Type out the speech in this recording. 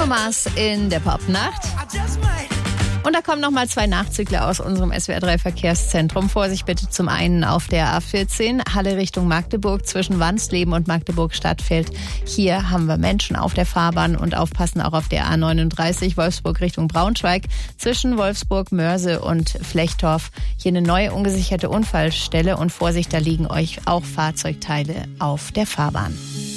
Bruno Mars in der Popnacht. Und da kommen nochmal 2 Nachzügler aus unserem SWR3 Verkehrszentrum. Vorsicht bitte zum einen auf der A14, Halle Richtung Magdeburg zwischen Wansleben und Magdeburg-Stadtfeld. Hier haben wir Menschen auf der Fahrbahn und aufpassen auch auf der A39 Wolfsburg Richtung Braunschweig zwischen Wolfsburg, Mörse und Flechtorf. Hier eine neue ungesicherte Unfallstelle und Vorsicht, da liegen euch auch Fahrzeugteile auf der Fahrbahn.